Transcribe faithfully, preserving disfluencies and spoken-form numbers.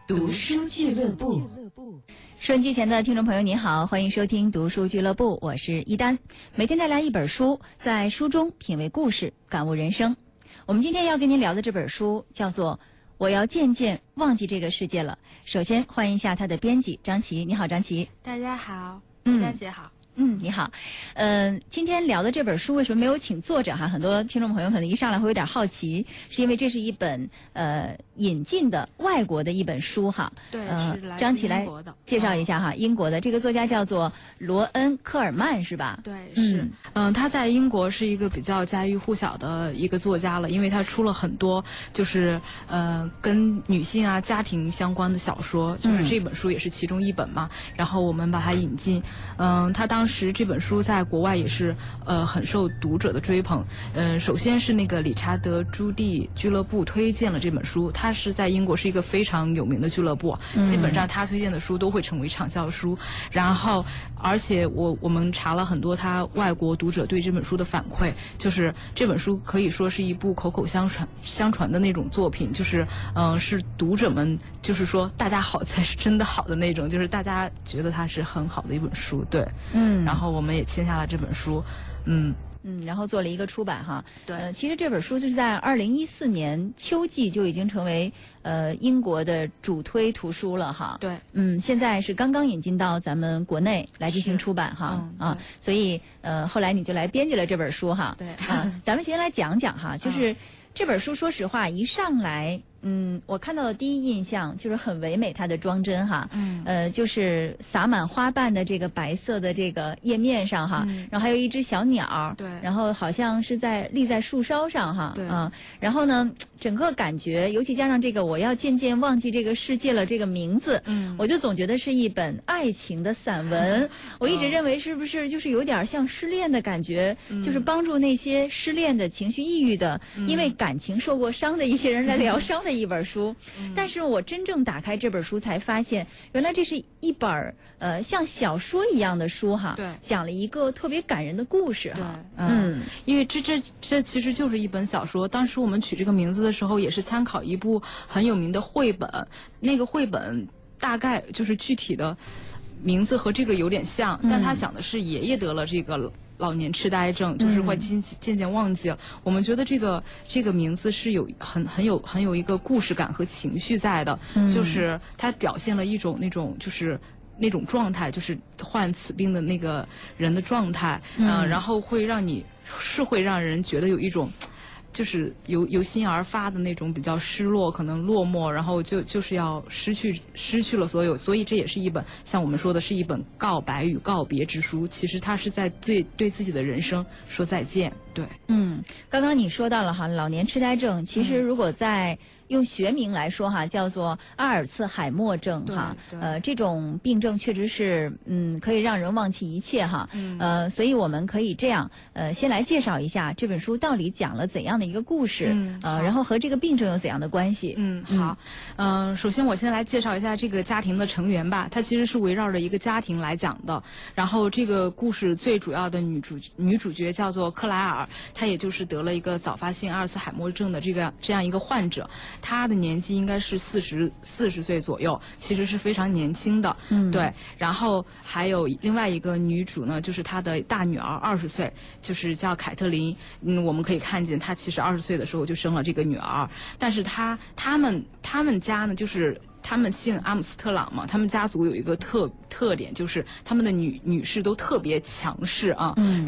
读书俱乐部。 收音机前的听众朋友您好，欢迎收听读书俱乐部，我是一丹，每天带来一本书，在书中品味故事，感悟人生。我们今天要跟您聊的这本书叫做我要渐渐忘记这个世界了。首先欢迎一下他的编辑张琪，你好张琪。 大家好， 嗯， 丹姐好。 嗯，你好，嗯、呃，今天聊的这本书为什么没有请作者哈？很多听众朋友可能一上来会有点好奇，是因为这是一本呃引进的外国的一本书哈。 对， 呃、 是来张琪来介绍一下哈， 哦、 英国的这个作家叫做罗恩·科尔曼是吧？ 对，是，嗯、呃，他在英国是一个比较家喻户晓的一个作家了，因为他出了很多就是呃跟女性啊家庭相关的小说，就是这本书也是其中一本嘛。嗯、然后我们把它引进，嗯、呃，他当。当时这本书在国外也是呃很受读者的追捧，嗯、呃，首先是那个理查德朱蒂俱乐部推荐了这本书，它是在英国是一个非常有名的俱乐部，嗯、基本上他推荐的书都会成为畅销书。然后，而且我我们查了很多他外国读者对这本书的反馈，就是这本书可以说是一部口口相传相传的那种作品，就是嗯、呃、是读者们就是说大家好才是真的好的那种，就是大家觉得它是很好的一本书，对，嗯。然后我们也签下了这本书，嗯嗯，然后做了一个出版哈。 对， 呃，其实这本书就是在二零一四年秋季就已经成为呃英国的主推图书了哈。 对， 嗯，现在是刚刚引进到咱们国内来进行出版哈、 嗯、 啊，所以呃后来你就来编辑了这本书哈。 对， 啊，咱们先来讲讲哈，就是嗯、 这本书说实话一上来。嗯，我看到的第一印象就是很唯美，它的装帧哈， 嗯， 呃，就是洒满花瓣的这个白色的这个页面上哈， 嗯、 然后还有一只小鸟， 对， 然后好像是在立在树梢上哈， 对， 啊，然后呢，整个感觉，尤其加上这个我要渐渐忘记这个世界了这个名字， 嗯， 我就总觉得是一本爱情的散文，我一直认为是不是就是有点像失恋的感觉， 嗯、 就是帮助那些失恋的情绪抑郁的， 嗯、 因为感情受过伤的一些人来疗伤的一本书。 嗯、 但是我真正打开这本书才发现，原来这是一本呃像小说一样的书哈， 对， 讲了一个特别感人的故事哈， 对，嗯，因为这这这其实就是一本小说。当时我们取这个名字的时候，也是参考一部很有名的绘本，那个绘本大概就是具体的名字和这个有点像， 嗯、 但他讲的是爷爷得了这个老年痴呆症，就是会渐渐渐忘记了。嗯、我们觉得这个这个名字是有很很有很有一个故事感和情绪在的， 嗯、 就是它表现了一种那种就是那种状态，就是患此病的那个人的状态，嗯、呃，然后会让你是会让人觉得有一种。就是由由心而发的那种比较失落，可能落寞，然后就就是要失去失去了所有，所以这也是一本像我们说的是一本告白与告别之书。其实他是在对对自己的人生说再见。对， 嗯，刚刚你说到了哈，老年痴呆症，其实如果在用学名来说哈，叫做阿尔茨海默症哈，呃，这种病症确实是嗯可以让人忘记一切哈， 嗯、 呃，所以我们可以这样呃先来介绍一下这本书到底讲了怎样的一个故事， 嗯、 呃，然后和这个病症有怎样的关系？ 嗯，好，嗯、呃，首先我先来介绍一下这个家庭的成员吧，它其实是围绕着一个家庭来讲的，然后这个故事最主要的女主女主角叫做克莱尔，她也就是得了一个早发性阿尔茨海默症的这个这样一个患者。他的年纪应该是四十四十岁左右，其实是非常年轻的。 嗯， 对。然后还有另外一个女主呢，就是她的大女儿，二十岁，就是叫凯特琳。嗯，我们可以看见她其实二十岁的时候就生了这个女儿，但是她他们他们家呢，就是他们姓阿姆斯特朗嘛，他们家族有一个特特点，就是他们的女女士都特别强势啊。 嗯。